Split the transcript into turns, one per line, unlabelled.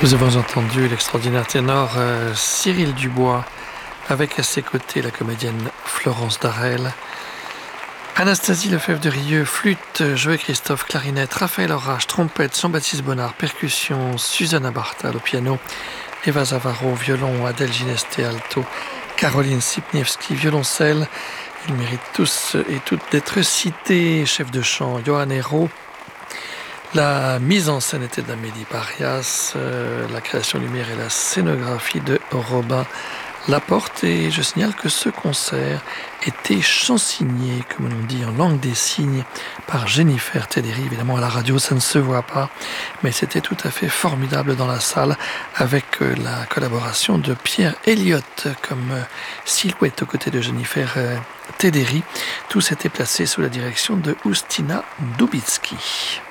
Nous avons entendu l'extraordinaire ténor Cyril Dubois, avec à ses côtés la comédienne Florence Darel, Anastasie Lefebvre de Rieux, flûte, Joël Christophe, clarinette, Raphaël Orage, trompette, Jean-Baptiste Bonnard, percussion, Susanna Bartal au piano, Eva Zavaro, violon, Adèle Ginesté, alto, Caroline Sipniewski, violoncelle. Ils méritent tous et toutes d'être cités. Chef de chant, Johan Hérault. La mise en scène était d'Amélie Parias, la création lumière et la scénographie de Robin Laporte. Et je signale que ce concert était chansigné, comme on dit en langue des signes, par Jennifer Tedéry. Évidemment, à la radio, ça ne se voit pas, mais c'était tout à fait formidable dans la salle, avec la collaboration de Pierre Elliott comme silhouette aux côtés de Jennifer Tedéry. Tout s'était placé sous la direction de Oustina Dubitsky.